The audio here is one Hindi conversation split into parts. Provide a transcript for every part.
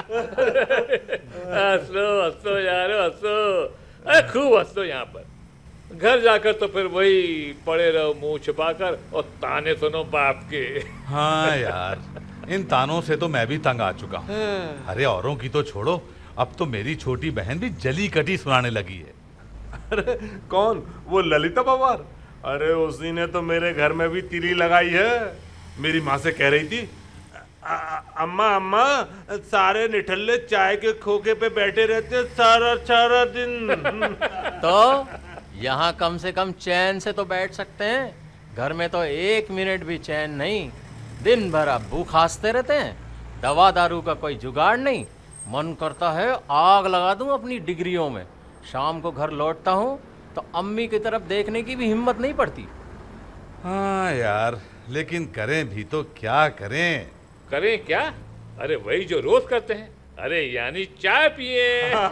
हंसो हंसो यार हंसो, अरे खूब हंसो यहाँ पर। घर जाकर तो फिर वही पड़े रहो मुंह छुपाकर और ताने सुनो बाप के। हाँ यार, इन तानों से तो मैं भी तंग आ चुका हूँ। अरे औरों की तो छोड़ो, अब तो मेरी छोटी बहन भी जली कटी सुनाने लगी है। अरे कौन, वो ललिता पवार? अरे उसी ने तो मेरे घर में भी तिली लगाई है। मेरी माँ से कह रही थी, अम्मा अम्मा सारे निठल्ले चाय के खोखे पे बैठे रहते सारा सारा दिन। तो यहाँ कम से कम चैन से तो बैठ सकते हैं, घर में तो 1 मिनट भी चैन नहीं। दिन भर अब्बू खांसते रहते हैं, दवा दारू का कोई जुगाड़ नहीं। मन करता है आग लगा दूं अपनी डिग्रियों में। शाम को घर लौटता हूँ तो अम्मी की तरफ देखने की भी हिम्मत नहीं पड़ती। हाँ यार, लेकिन करें भी तो क्या करें? करें क्या? अरे वही जो रोज करते हैं। अरे यानी चाय पिए।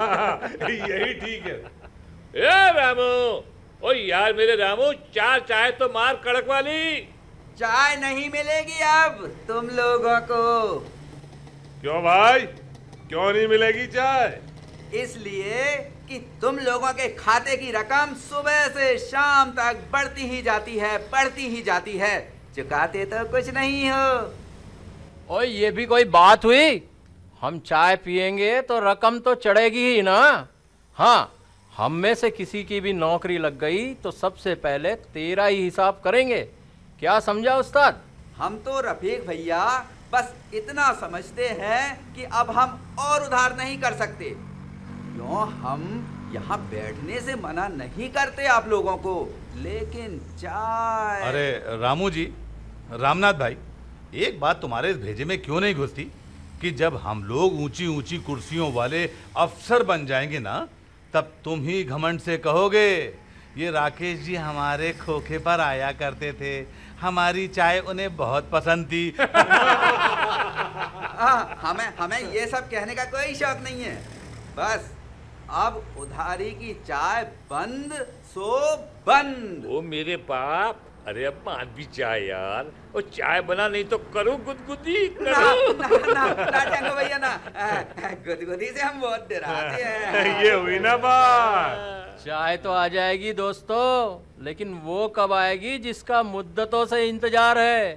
यही ठीक है। ए रामू, ओ यार मेरे रामू, 4 चाय तो मार कड़क वाली। चाय नहीं मिलेगी अब तुम लोगों को। क्यों भाई, क्यों नहीं मिलेगी चाय? इसलिए कि तुम लोगों के खाते की रकम सुबह से शाम तक बढ़ती ही जाती है, चुकाते तो कुछ नहीं हो। ओए ये भी कोई बात हुई? हम चाय पिएंगे तो रकम तो चढ़ेगी ही ना। हाँ, हम में से किसी की भी नौकरी लग गई तो सबसे पहले तेरा ही हिसाब करेंगे। क्या समझा उस्ताद? हम तो रफीक भैया बस इतना समझते हैं कि अब हम और उधार नहीं कर सकते। क्यों, हम यहाँ बैठने से मना नहीं करते आप लोगों को, लेकिन चाय। अरे रामू जी, रामनाथ भाई, एक बात तुम्हारे इस भेजे में क्यों नहीं घुसती कि जब हम लोग ऊंची ऊंची कुर्सियों वाले अफसर बन जाएंगे ना, तब तुम ही घमंड से कहोगे, ये राकेश जी हमारे खोखे पर आया करते थे, हमारी चाय उन्हें बहुत पसंद थी। हमें ये सब कहने का कोई शौक नहीं है। बस अब उधारी की चाय बंद सो बंद। ओ मेरे बाप, अरे अब मान भी चाय यार। और चाय बना नहीं तो करो गुदगुदी करो। ना टंगो भैया ना, गुदगुदी से हम बहुत डराते हैं। ये हुई ना बात। चाय तो आ जाएगी दोस्तों, लेकिन वो कब आएगी जिसका मुद्दतों से इंतजार है।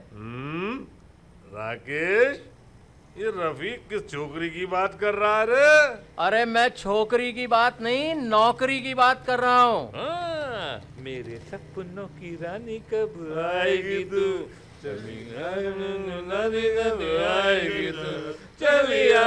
राकेश, ये रफीक किस छोकरी की बात कर रहा है रे? अरे मैं छोकरी की बात नहीं, नौकरी की बात कर रहा हूँ। मेरे सपनों की रानी कब आएगी तू, चलिया कब आएगी तू, चलिया।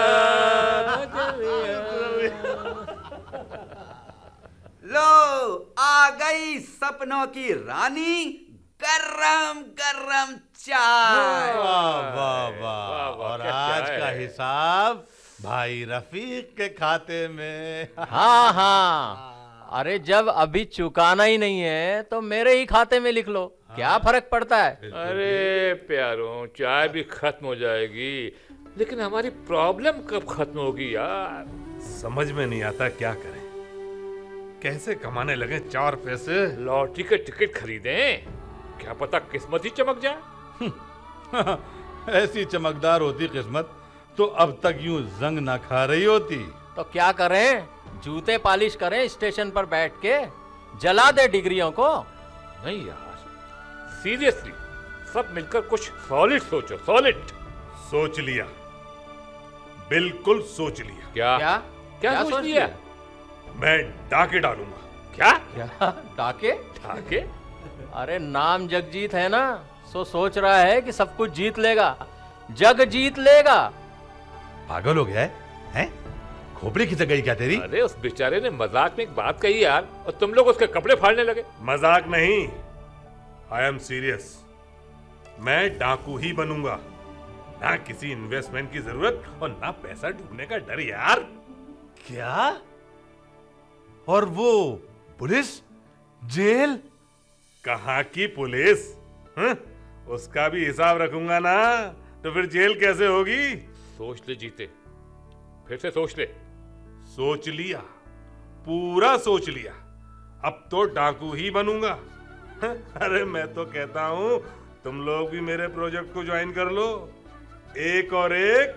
लो आ गई सपनों की रानी, गरम गरम चाय। वाह वाह वाह, और आज का हिसाब भाई रफीक के खाते में। हाँ, अरे जब अभी चुकाना ही नहीं है तो मेरे ही खाते में लिख लो, क्या फर्क पड़ता है। अरे प्यारों, चाय भी खत्म हो जाएगी, लेकिन हमारी प्रॉब्लम कब खत्म होगी यार? समझ में नहीं आता क्या करें, कैसे कमाने लगे 4 पैसे। लॉटरी के टिकट खरीदें, क्या पता किस्मत ही चमक जाए। ऐसी चमकदार होती किस्मत तो अब तक यूं जंग ना खा रही होती। तो क्या करें, जूते पॉलिश करें स्टेशन पर बैठ के, जला दे डिग्रियों को। नहीं यार, सीरियसली सब मिलकर कुछ सॉलिड सोचो, सॉलिड। सोच लिया, बिल्कुल सोच लिया। क्या क्या क्या सोच लिया? मैं डाके डालूंगा। क्या क्या डाके? डाके? अरे नाम जगजीत है ना, सो सोच रहा है कि सब कुछ जीत लेगा, जग जीत लेगा। पागल हो गया है, हैं? खोपड़ी खिसक गई क्या तेरी? अरे उस बेचारे ने मजाक में एक बात कही यार, और तुम लोग उसके कपड़े फाड़ने लगे। मजाक नहीं, आई एम सीरियस। मैं डाकू ही बनूंगा, ना किसी इन्वेस्टमेंट की जरूरत और ना पैसा डूबने का डर यार। क्या? और वो पुलिस, जेल? कहाँ की पुलिस? उसका भी हिसाब रखूंगा ना, तो फिर जेल कैसे होगी? सोच ले जीते, फिर से सोच ले। सोच लिया, पूरा सोच लिया। अब तो डाकू ही बनूंगा। अरे मैं तो कहता हूं तुम लोग भी मेरे प्रोजेक्ट को ज्वाइन कर लो। 1 और 1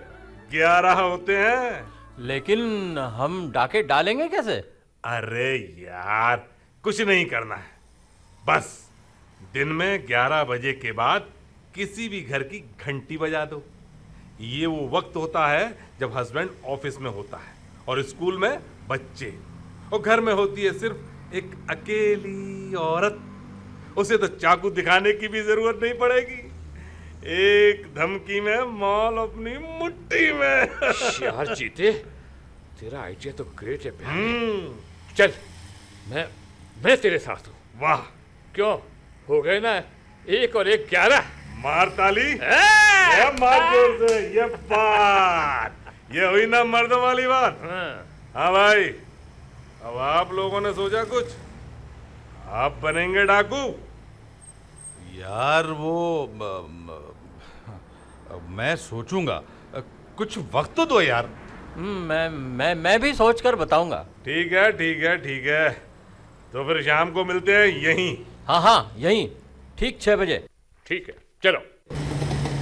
11 होते हैं। लेकिन हम डाके डालेंगे कैसे? अरे यार, कुछ नहीं करना है। बस दिन में 11 बजे के बाद किसी भी घर की घंटी बजा दो। ये वो वक्त होता है जब हस्बैंड ऑफिस में होता है और स्कूल में बच्चे, और घर में होती है सिर्फ एक अकेली औरत। उसे तो चाकू दिखाने की भी जरूरत नहीं पड़ेगी। एक धमकी में मॉल अपनी मुट्ठी में। यार जीते, तेरा आइडिया तो ग्रेट है प्यारे। चल, मैं तेरे साथ हूँ। वाह, क्यों, हो गए ना 1 और 1 11। मार ताली, ये मार जोर से, ये बात, ये हुई ना मर्दों वाली बात। हाँ भाई, अब आप लोगों ने सोचा कुछ? आप बनेंगे डाकू? यार वो मैं सोचूंगा, कुछ वक्त तो दो यार। मैं भी सोच कर बताऊंगा। ठीक है, ठीक है, ठीक है। तो फिर शाम को मिलते हैं यहीं। हाँ हाँ, यहीं ठीक 6 बजे। ठीक है, चलो।